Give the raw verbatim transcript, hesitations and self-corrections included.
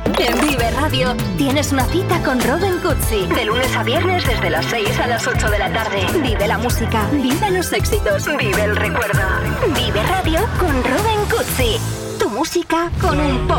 En Vive Radio tienes una cita con Robin Cutsi. De lunes a viernes desde las seis a las ocho de la tarde. Vive la música, vive los éxitos, vive el recuerdo. Vive Radio con Robin Cutsi. Tu música con un